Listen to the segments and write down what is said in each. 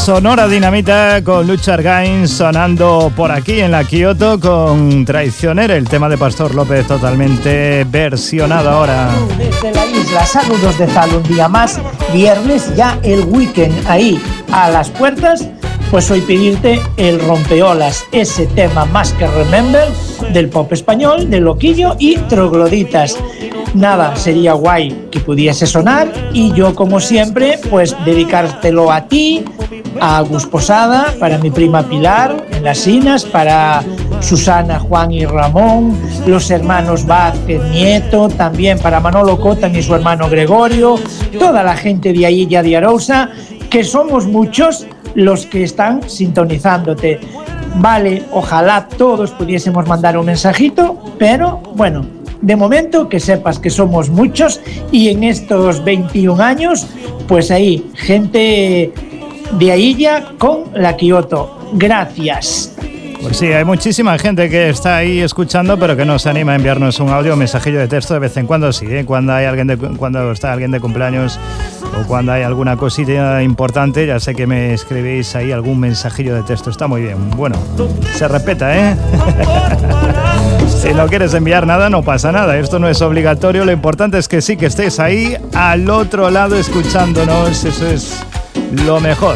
Sonora Dinamita con Lucha Argain sonando por aquí en la Kioto con Traicionera, el tema de Pastor López totalmente versionado ahora. Desde la isla, saludos de Zalo, un día más, viernes, ya el weekend ahí a las puertas. Pues hoy pedirte el Rompeolas, ese tema más que Remember del pop español, de Loquillo y Trogloditas. Nada, sería guay que pudiese sonar y yo como siempre pues dedicártelo a ti, a Gus Posada, para mi prima Pilar en Las Sinas, para Susana, Juan y Ramón, los hermanos Vázquez Nieto, también para Manolo Cotan y su hermano Gregorio, toda la gente de ahí ya de Arousa, que somos muchos los que están sintonizándote. Vale, ojalá todos pudiésemos mandar un mensajito, pero bueno, de momento que sepas que somos muchos y en estos 21 años, pues ahí, gente de ahí ya con la Kioto. Gracias. Pues sí, hay muchísima gente que está ahí escuchando, pero que no se anima a enviarnos un audio, un mensajillo de texto de vez en cuando, sí, cuando está alguien de cumpleaños o cuando hay alguna cosita importante, ya sé que me escribís ahí algún mensajillo de texto, está muy bien. Bueno, se respeta, ¿eh? Si no quieres enviar nada, no pasa nada, esto no es obligatorio, lo importante es que sí que estés ahí al otro lado escuchándonos, eso es lo mejor.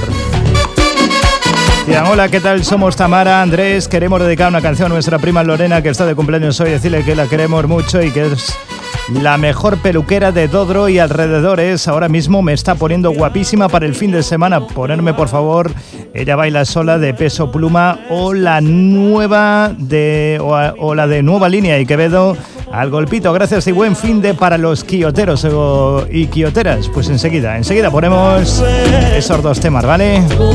Hola, ¿qué tal? Somos Tamara, Andrés. Queremos dedicar una canción a nuestra prima Lorena, que está de cumpleaños hoy. Decirle que la queremos mucho y que es la mejor peluquera de Dodro y alrededores. Ahora mismo me está poniendo guapísima para el fin de semana. Ponerme, por favor, Ella baila sola de Peso Pluma o la nueva o la de Nueva Línea y Quevedo al golpito. Gracias y buen fin de para los quioteros y quioteras. Pues enseguida ponemos esos dos temas, ¿vale?